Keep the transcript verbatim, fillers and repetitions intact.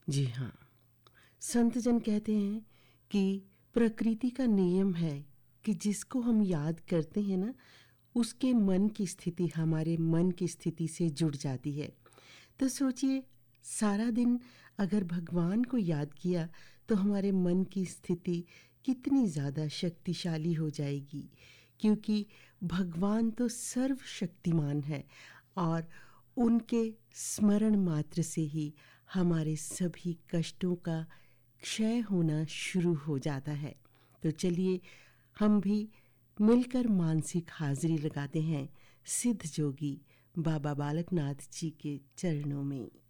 जी हाँ, संत जन कहते हैं कि प्रकृति का नियम है कि जिसको हम याद करते हैं ना, उसके मन की स्थिति हमारे मन की स्थिति से जुड़ जाती है। तो सोचिए, सारा दिन अगर भगवान को याद किया तो हमारे मन की स्थिति कितनी ज़्यादा शक्तिशाली हो जाएगी, क्योंकि भगवान तो सर्वशक्तिमान है और उनके स्मरण मात्र से ही हमारे सभी कष्टों का क्षय होना शुरू हो जाता है। तो चलिए हम भी मिलकर मानसिक हाजिरी लगाते हैं सिद्ध जोगी बाबा बालकनाथ जी के चरणों में।